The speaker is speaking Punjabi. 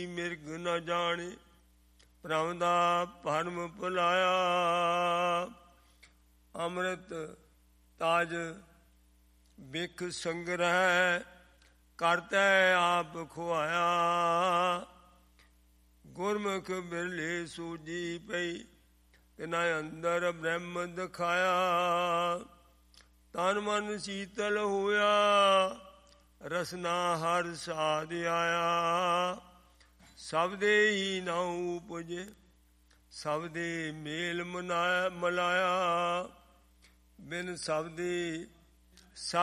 ਮਿਰਗ ਨ ਜਾਣੇ, ਭ੍ਰਮ ਦਾ ਭਰਮ ਭੁਲਾਇਆ। ਅੰਮ੍ਰਿਤ ਤਾਜ ਬਿਖ ਸੰਗ੍ਰਹਿ, ਕਰਤੈ ਆਪ ਖੁਆਇਆ। ਗੁਰਮੁਖ ਬਿਰਲੇ ਸੂਝੀ ਪਈ, ਤਿਨਾ ਅੰਦਰ ਬ੍ਰਹਮ ਦਿਖਾਇਆ। ਤਨ ਮਨ ਸੀਤਲ ਹੋਇਆ, ਰਸਨਾ ਹਰ ਸਾਧ ਆਇਆ। ਸਬਦੇ ਹੀ ਨਾਉ ਉਪਜੇ, ਸਬਦੇ ਮੇਲ ਮਲਾਇਆ। ਬਿਨ ਸਬਦੇ